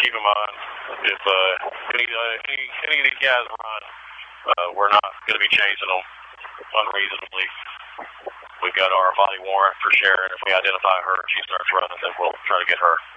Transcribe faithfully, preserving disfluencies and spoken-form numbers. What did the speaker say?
keep in mind, if uh, any, uh, any, any of these guys run, uh, we're not going to be chasing them unreasonably. We've got our body warrant for Sharon. If we identify her and she starts running, then we'll try to get her.